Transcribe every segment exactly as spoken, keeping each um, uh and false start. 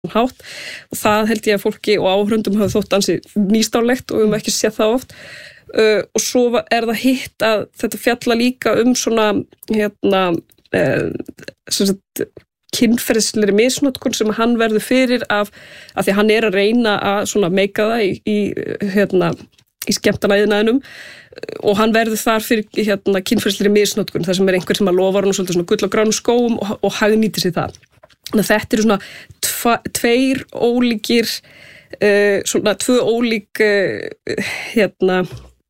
hátt og það held ég að fólki og áhrundum hafa þótt ansi nýstárlegt og við höfum ekki séð það oft uh, og svo er það hitt að þetta fjalla líka um svona hérna uh, sem sagt kynferðislegri misnotkun sem hann verður fyrir af, af því að hann er að reyna að svona meika það í, í hérna í skemmtanaiðnaðinum og hann verður þar fyrir hérna kynferðislegri misnotkun þar sem er einhver sem að lofa hann svolítið svona gull og gránum skóum og, og hagnýtir sér það. Þannig að þetta eru svona tva, tveir ólíkir uh, svona tvö ólík uh, hérna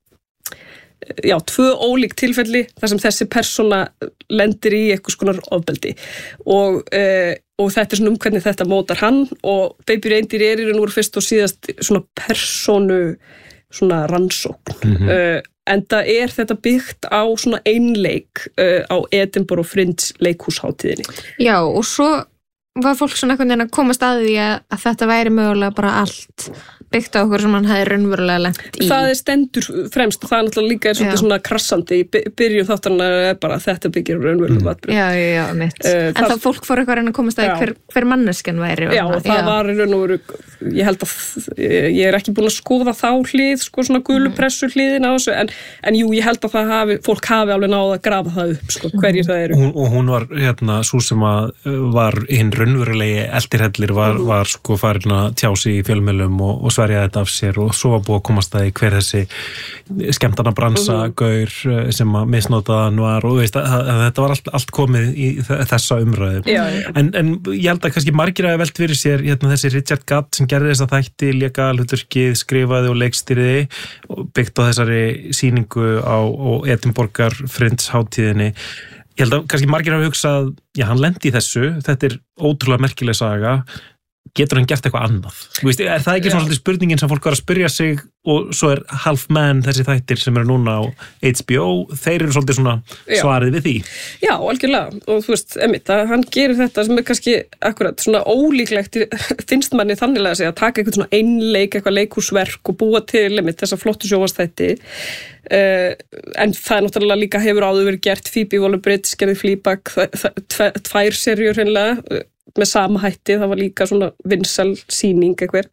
já, tvö ólík tilfelli þar sem þessi persóna lendir í eitthvað skonar ofbeldi og, uh, og þetta er svona um hvernig þetta mótar hann og Baby Reindeer er í raun og veru fyrst og síðast svona persónu svona rannsókn mm-hmm. uh, en það er þetta byggt á svona einleik uh, á Edinborgh Fringe leikhúsháttíðinni. Já, og svo var fólk svona einhvern veginn að komast að því að, að þetta væri mögulega bara allt byggt á okkur sem hann hefði raunverulega lent í. Það er stendur fremst og það er náttúrulega líka er svolítið svona krassandi í byrjun þáttarna er bara að þetta byggir raunverulega atburð. Já, já, já, mitt. Uh, en það fólk fór eitthvað að reyna að komast að því hver, hver manneskjan væri. Já, og það já. var í raun og veru, ég held að ég er ekki búin að skoða þá hlið, sko svona gulupressu hliðin á þessu, en, en jú, ég held að það hafi, fólk hafi alveg náð að grafa það upp, sko, hverjir það eru. Hún, og hún var, hérna, sú sem að var hinn raunverulegi eldirhellir var, var sko farin að tjási í fjölmiðlum og, og sverja þetta af sér og svo var búið að komast að því hver þessi skemmtana bransa uh-huh. gaur sem að misnotaðan var og veist, að, að þetta var allt, allt komið í þessa umræðu. Já, já. En, en ég held að kannski margir að velt fyrir sér hérna, þessi Richard Gadd sem gerði þessa þætti, léka hlutverkið, skrifaði og leikstýrði og byggt á þessari sýningu á, á Edinborgar Fringe hátíðinni. Ég held að kannski margir hafa hugsað, já, hann lendi í þessu, þetta er ótrúlega merkileg saga, getur hann gert eitthvað annað? Þú veist, er það ekki svona svolítið spurningin sem fólk var að spyrja sig og svo er Half Man, þessi þættir sem eru núna á H B O, þeir eru svolítið svona svarið við því? Já, algjörlega, og þú veist, einmitt, að hann gerir þetta sem er kannski akkurat svona ólíklegt, finnst manni þannig að segja, að taka eitthvað svona einleik, eitthvað leikhúsverk og búa til, einmitt, þessa flottu sjónvarpsþætti. Uh, en það er náttúrulega líka hefur áður verið gert, Phoebe Waller-Bridge gerði Fleabag, tvær serjur hreinlega með sama hætti, það var líka svona vinsæl sýning eitthvað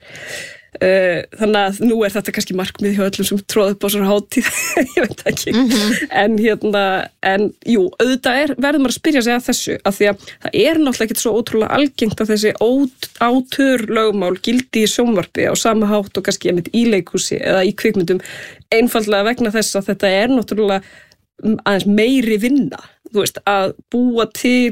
uh, þannig að nú er þetta kannski markmið hjá öllum sem tróða upp á svona hátíð ég veit ekki, mm-hmm. en hérna en jú, auðvitað er, verður maður að spyrja sig að þessu, af því að það er náttúrulega ekki svo ótrúlega algengt að þessi átörlögmál gildi í sjónvarpi á sama hátt og kannski einmitt í leikhúsi eða í kvikmyndum, einfaldlega vegna þess að þetta er náttúrulega aðeins meiri vinna, þú veist, að búa til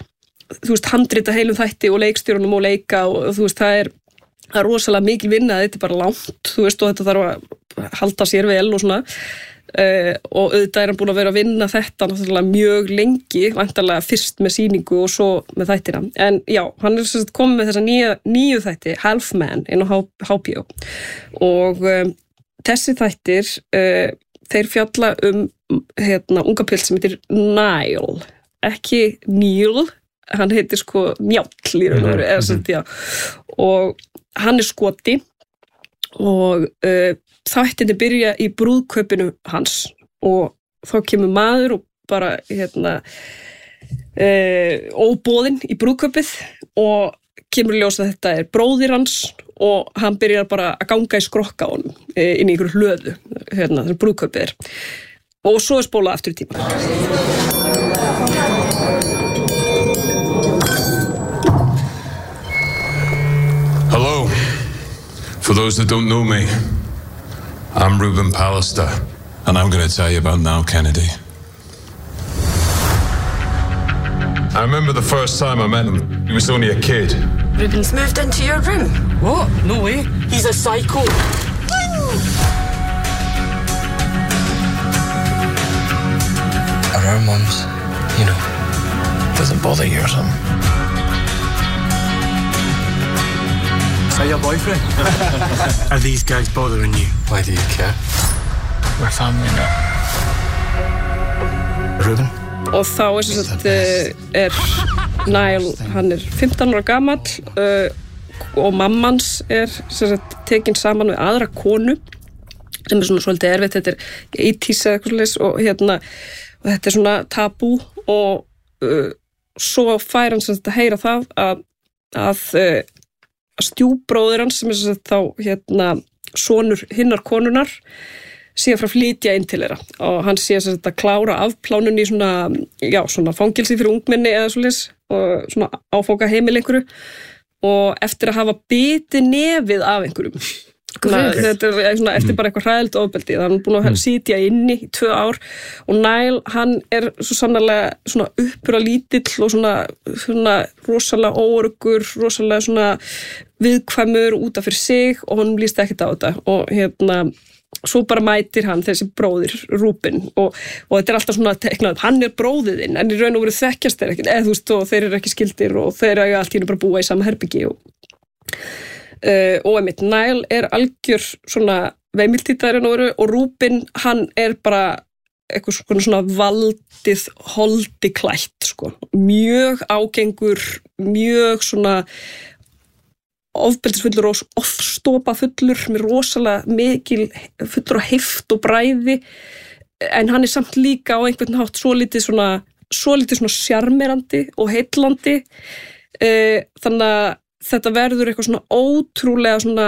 þú veist, handrita heilum þætti og leikstjórunum og leika og þú veist, það er, það er rosalega mikil vinna, þetta er bara langt, þú veist, og þetta þarf að halda sér vel og svona uh, og auðvitað er hann búin að vera að vinna þetta náttúrulega mjög lengi, væntanlega fyrst með sýningu og svo með þættina, en já, hann er sem sagt komið með þessa nýja, nýju þætti, Half Man, inn á H B O og um, þessi þættir, uh, þeir fjalla um hérna, unga pilt sem heitir Niall, ekki Neil, hann heitir sko Njáll í raun og veru, eða sem já, og hann er skoti og uh, þættinni byrja í brúðkaupinu hans og þá kemur maður og bara hérna uh, óboðinn í brúðkaupið og kemur ljós að þetta er bróðir hans og hann byrjar bara að ganga í skrokka á honum uh, inn í einhverju hlöðu hérna þar brúðkaupið er og svo er spólað aftur í tíma. Hello. For those that don't know me, I'm Reuben Pallister, and I'm going to tell you about Niall Kennedy. I remember the first time I met him. He was only a kid. Reuben's moved into your room. What? No way. He's a psycho. Are our mums, you know, doesn't bother you or something? Is that your boyfriend? Are these guys bothering you? Why do you care? We're family now. Reuben? Og þá er þess að er Niall, hann er fimmtán ára gamall uh, og mammans er sem sagt tekin saman með aðra konu sem er svona svolítið erfitt, þetta er eighties eða eitthvað slags og hérna og þetta er svona tabú og uh, svo fær hann sem sagt að heyra það að, að uh, stjúpbróðir hans sem er þess að þá hérna sonur hinnar konunar sé að frá flytja inn til þeirra og hann sé að þetta klára afplánun í svona, já, svona fangelsi fyrir ungmenni eða svoleiðis og svona áfóka heimil einhverju og eftir að hafa bitið nefið af einhverjum. Þannig, þetta er svona eftir bara eitthvað hræðilegt ofbeldi, hann er búin að sitja inni í tvö ár og Niall, hann er svo sannarlega svona uppur að lítill og svona, svona rosalega óöruggur, rosalega svona viðkvæmur út af fyrir sig og hann líst ekkert á þetta og hérna svo bara mætir hann þessi bróðir Rúben og, og þetta er alltaf svona teiknað, hann er bróðiðinn en í raun og veru þekkjast þeir ekki, eða þú veist og þeir eru ekki skildir og þeir eru allt í einu bara búa í sama herbyggi og Uh, og einmitt, Niall er algjör svona veimiltítari og Rúben, hann er bara eitthvað svona, svona valdið holdi klætt, sko. Mjög ágengur, mjög svona ofbeldisfullur og ofstopafullur með rosalega mikil fullur á heift og bræði en hann er samt líka á einhvern hátt svo lítið svona, svo lítið svona sjarmerandi og heillandi uh, þannig að þetta verður eitthvað svona ótrúlega svona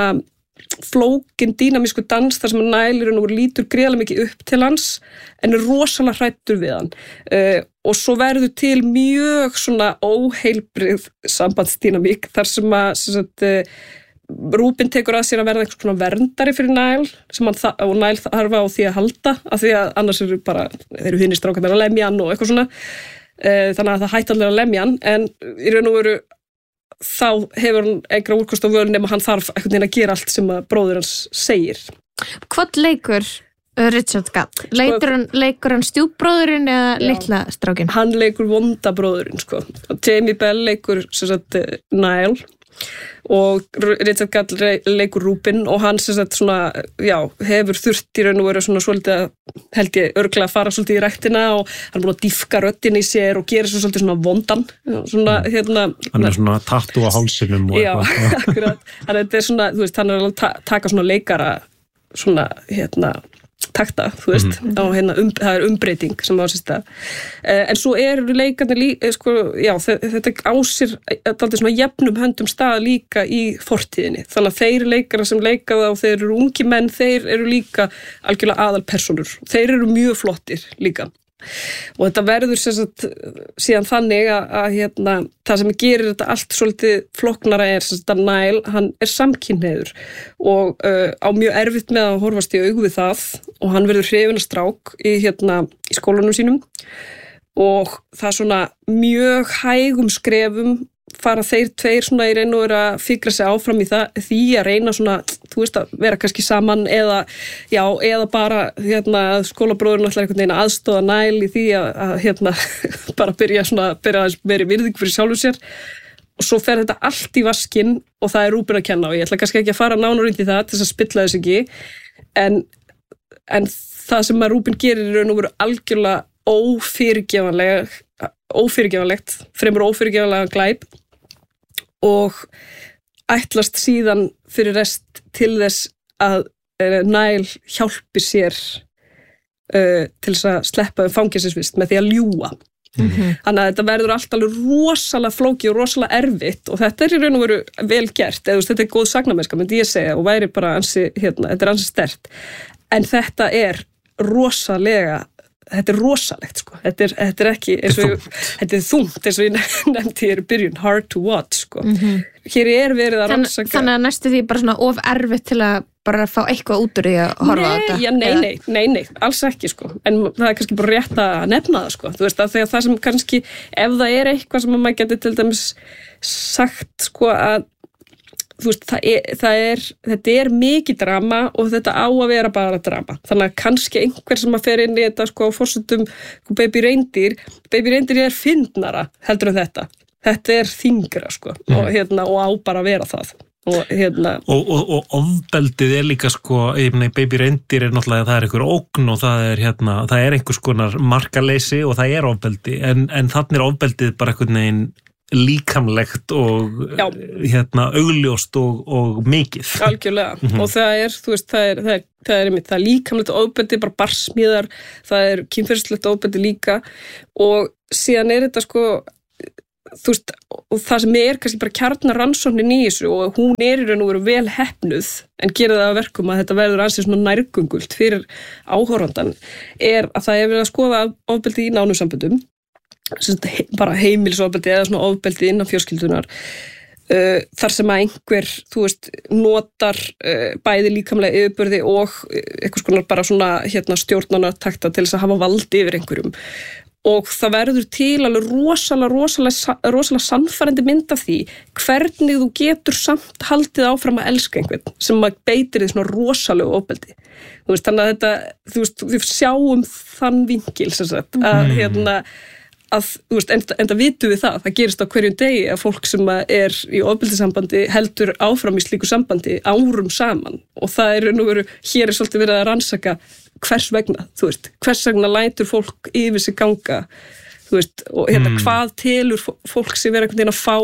flókin dýnamísku dans þar sem að Niall og lítur gríðarlega mikið upp til hans en er rosalega hræddur við hann uh, og svo verður til mjög svona óheilbrigð sambandsdýnamík þar sem að sem sagt, uh, Rúben tekur að sér að verða einhvers svona verndari fyrir Niall sem hann og Niall þarf á því að halda af því að annars eru bara þeir eru hinni strákarnir að lemja hann og eitthvað svona uh, þannig að það hætti allir að lemja hann en í raun og veru þá hefur hann einhverja úrkost á völun nema hann þarf einhvern veginn að gera allt sem að bróðir hans segir. Hvað leikur Richard Gadd? Leikur hann, leikur hann stjúpbróðurinn eða litla strákinn? Hann leikur vonda bróðurinn, sko. Jamie Bell leikur sem sagt Niall og Richard Gadd leikur Rúben og hann sem sagt svona, já, hefur þurft í raun og veru svona svolítið að held ég örglega að fara svolítið í ræktina og hann er búin að dýfka röddin í sér og gera svo svolítið svona vondan svona, hérna hann er svona tattu á hálsinum og já, akkurat, þannig að þetta er svona þú veist, hann er að ta- taka svona leikara svona, hérna takta, þú veist, mm-hmm. og hérna um, það er umbreyting sem á sér stað eh, en svo eru leikarnir líka sko, já, þetta á sér dálítið svona jafnum höndum stað líka í fortíðinni, þannig að þeir leikara sem leika það og þeir eru ungi menn þeir eru líka algjörlega aðalpersonur þeir eru mjög flottir líka og þetta verður sem sagt síðan þannig að, að hérna, það sem gerir þetta allt svolítið flóknara er sem sagt að Niall, hann er samkynhneigður og uh, á mjög erfitt með að horfast í augu við það og hann verður hrifinn af strák í, hérna, í skólanum sínum og það er svona mjög hægum skrefum fara þeir tveir svona í raun og vera að fikra sig áfram í það, því að reyna svona, þú veist að vera kannski saman eða, já, eða bara hérna, skólabróðurinn ætlar einhvern veginn að aðstoða Niall í því að, að hérna, bara byrja svona, byrja aðeins meiri virðing fyrir sjálfur sér og svo fer þetta allt í vaskinn og það er Rúben að kenna og ég ætla kannski ekki að fara nánar út í það til þess að spilla þess ekki en, en það sem að Rúben gerir í raun og veru algjörlega ófyrirgefanleg ófyrirgefanlegt, fremur ófyrirgefanlega glæp og ætlast síðan fyrir rest til þess að uh, Niall hjálpi sér uh, til þess að sleppa um fangelsisvist með því að ljúga. Mm-hmm. Þannig að þetta verður allt alveg rosalega flókið og rosalega erfitt og þetta er í raun og veru vel gert, eða þetta er góð sagnamennska myndi ég segja og væri bara ansi, hérna, þetta er ansi sterkt en þetta er rosalega þetta er rosalegt sko, þetta er, þetta er ekki eins og, þetta er þungt eins og ég nefndi hér í byrjun, hard to watch sko. Mm-hmm. Hér er verið að rannsaka Þannig að næstu því bara svona of erfitt til að bara fá eitthvað út úr því að horfa á þetta já, nei, nei, nei, nei, alls ekki sko en það er kannski bara rétt að nefna það sko þú veist að þegar það sem kannski ef það er eitthvað sem maður getur til dæmis sagt sko að þú veist, það er, það er, þetta er mikið drama og þetta á að vera bara drama. Þannig að kannski einhver sem að fer inn í þetta sko á forsendum Baby Reindeer, Baby Reindeer er fyndnara heldur en þetta. Þetta er þyngra sko mm. og, hérna, og á bara að vera það. Og, hérna, og, og, og ofbeldið er líka sko, meni, Baby Reindeer er náttúrulega það er einhver ógn og það er, hérna, það er einhvers konar markaleysi og það er ofbeldi en, en þannig er ofbeldið bara einhvern veginn líkamlegt og Já. hérna augljóst og, og mikið algjörlega mm-hmm. og það er, þú veist, það er, það er, það er, það er líkamlegt ofbeldi, bara barsmíðar það er kynferðislegt ofbeldi líka og síðan er þetta sko þú veist, og það sem er kannski bara kjarnar rannsóknin í þessu og hún er í raun og veru vel heppnuð en gerir það að verkum að þetta verður ansið svona nærgöngult fyrir áhorfandan er að það er verið að skoða ofbeldi í nánum samböndum, bara heimilisofbeldi eða svona ofbeldi innan fjölskyldunar Uh, þar sem að einhver, þú veist, notar uh, bæði líkamlega yfirbörði og uh, eitthvað skonar bara svona hérna, stjórnartakta til þess að hafa valdi yfir einhverjum og það verður til alveg rosalega, rosalega, rosalega sannfærandi mynd af því hvernig þú getur samt haldið áfram að elska einhvern sem að beitir því svona rosalega ofbeldi. Þú veist, þannig að þetta, þú veist, við sjáum þann vinkil sem sagt, að mm. hérna að, þú veist, enda, enda vitum við það, það gerist á hverjum degi að fólk sem er í ofbeldissambandi heldur áfram í slíku sambandi árum saman og það er nú veru, hér er svolítið verið að rannsaka hvers vegna, þú veist, hvers vegna lætur fólk yfir sig ganga, þú veist, og hérna mm. hvað telur fólk sem er einhvern veginn að fá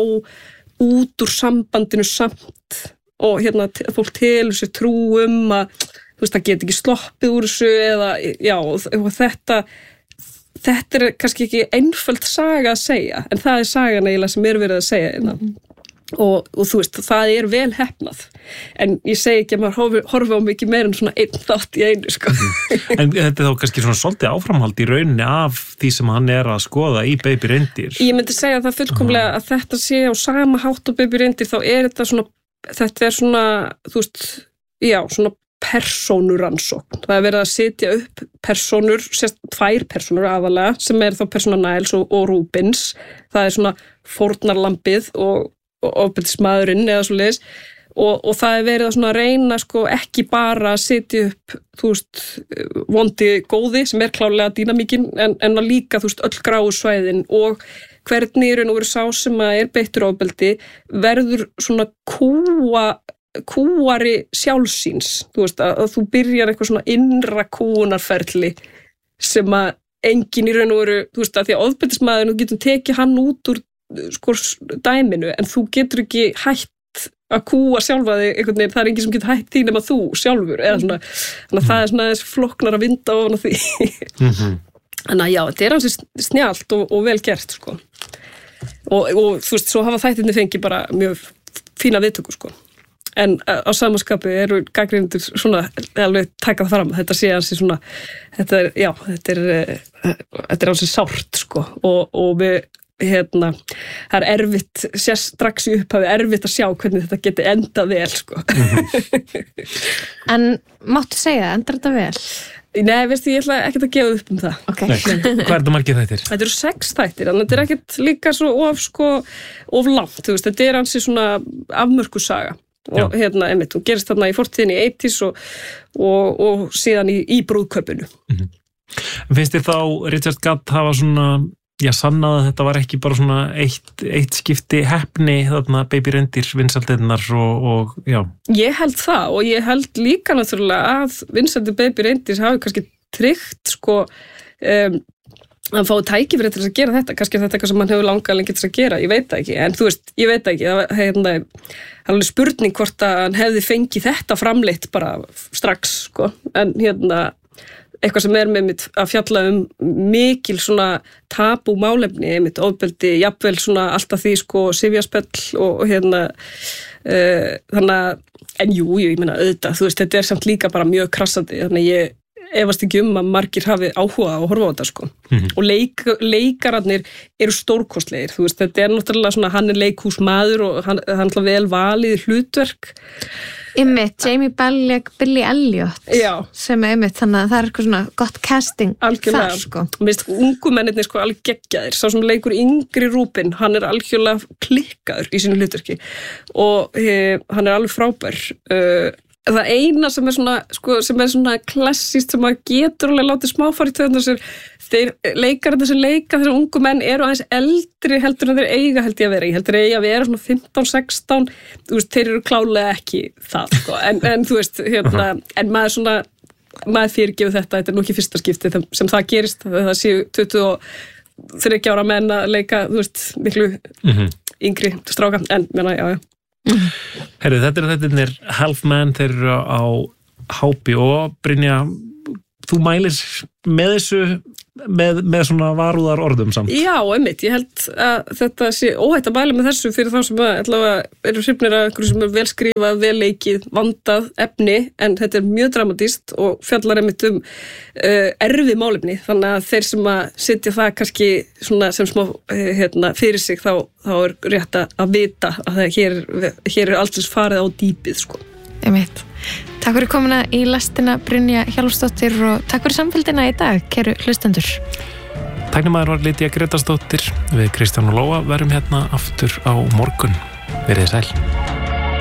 út úr sambandinu samt og hérna fólk telur sér trú um að, þú veist, það get ekki sloppið úr þessu eða, já, og þetta Þetta er kannski ekki einföld saga að segja, en það er sagan eiginlega sem er verið að segja hérna. Mm. Og, og þú veist, það er vel heppnað. En ég segi ekki að maður horfi, horfi á mikið meira en svona einn þátt í einu, sko. Mm. En þetta er þá kannski svona svolítið áframhald í rauninni af því sem hann er að skoða í Baby Reindeer. Ég myndi segja að það fullkomlega uh-huh. að þetta sé á sama hátt á Baby Reindeer, þá er þetta svona, þetta er svona, þú veist, já, svona persónuransókn. Það er verið að setja upp persónur, sérst tvær persónur aðalega, sem er þá persóna Niles og, og Rubens. Það er svona fórnarlambið og, og ofbeldismaðurinn eða svo leiðis. Og, og það er verið að svona reyna sko ekki bara að setja upp, þú veist, vondi góði, sem er klárlega dýnamíkin, en, en að líka, þú veist, öll gráu svæðin og hvernig er nú verið sá sem að er beittur ofbeldi, verður svona kúa kúari sjálfsíns, þú veist, að, að þú byrjar eitthvað svona innra kúunarferli sem að enginn í raun og veru, þú veist, að því að ofbeldismaður þú getur tekið hann út úr sko dæminu, en þú getur ekki hætt að kúa sjálfa þig einhvern veginn, það er enginn sem getur hætt því nema þú sjálfur, eða svona, þannig að það er svona þessi flokknar að vinda ofan af því mm-hmm. Þannig að já, þetta er alveg snjált og, og vel gert, sko og, og þú veist, svo hafa þættirnir fengið bara mjög fína viðtöku, sko en á samanskapi eru gagnrýnendur svona alveg taka það fram, þetta sé hansi svona þetta er, já, þetta er þetta er hansi sárt, sko og, og við, hérna það er erfitt, sér strax í upphafi erfitt að sjá hvernig þetta geti endað vel, sko En máttu segja, endar þetta vel? Nei, veistu, ég ætla ekkert að gefa upp um það okay. Nei, hvað er þetta margir þættir? Þetta eru sex þættir, en þetta er ekkert líka svo of, sko, of langt, þú veist, þetta er hansi svona afmörkuð saga og Já. hérna, einmitt, og gerist þarna í fortíðinni í eighties og, og, og síðan í, í brúðkaupinu. Mm-hmm. Finnst þér þá Richard Gatt hafa svona, já, sannað að þetta var ekki bara svona eitt, eitt skipti heppni þarna Baby Reindeer vinsældirnar og, og, já. Ég held það og ég held líka náttúrulega að vinsældir Baby Reindeer hafi kannski tryggt, sko, um, að fá tæki fyrir þess að gera þetta, kannski er þetta eitthvað sem mann hefur langað lengi til að gera, ég veit það ekki, en þú veist, ég veit það ekki, það hefði alveg spurning hvort að hann hefði fengið þetta framleitt bara strax, sko, en hérna, eitthvað sem er með mitt að fjalla um mikil svona tabú málefni, mitt ofbeldi, jafnvel svona alltaf því, sko, sifjaspell og, og hérna, uh, þannig að, en jú, jú, ég meina auðvitað, þú veist, þetta er samt líka bara mjög krassandi, þannig að ég efast ekki um að margir hafi áhuga að horfa á þetta, sko. Mm-hmm. Og leik, leikararnir eru stórkostlegir, þú veist, þetta er náttúrulega svona, hann er leikhúsmaður og hann, hann er vel valið hlutverk. Einmitt, Jamie Bell, Billy Elliot Já. sem er einmitt, þannig að það er eitthvað svona gott casting algjörlega. Þar, sko. Mér finnst ungu mennirni, sko, alveg geggjaðir, sá sem leikur yngri Rúbin, hann er algjörlega klikkaður í sínu hlutverki og he, hann er alveg frábær. Uh, Það eina sem er svona, sko, sem er svona klassíst sem maður getur alveg látið smáfari töðan þessir, þeir leikararnir sem leika þessar ungu menn eru aðeins eldri heldur en þeir eiga held ég að vera. Ég heldur eiga að vera svona fimmtán sextán, þú veist, þeir eru klálega ekki það, sko, en, en þú veist, hérna, en maður svona, maður fyrirgefur þetta, þetta er nú ekki fyrsta skipti sem það gerist, það séu tuttugu og þriggja ára menn að leika, þú veist, miklu mm-hmm. yngri stráka, en menna, já, já. Herru, þetta er þetta er Half Man, þeir eru á H B O. Brynja, þú mælir með þessu með, með svona varúðar orðum samt. Já, einmitt, ég held að þetta sé óhætt að bæla með þessu fyrir þá sem að allavega eru hrifnir af einhverju sem er vel skrifað, vel leikið, vandað efni, en þetta er mjög dramatíst og fjallar einmitt um uh, erfið málefni, þannig að þeir sem að setja það kannski svona sem smá uh, hérna, fyrir sig þá, þá er rétt að vita að það hér, hér er alltaf farið á dýpið, sko. Einmitt. Takk fyrir komuna í lestina Brynja Hjálmsdóttir og takk fyrir samfélgina í dag, kæru hlustendur. Tæknimaður var Lydía Grétarsdóttir, við Kristján og Lóa verum hérna aftur á morgun. Verið sæl.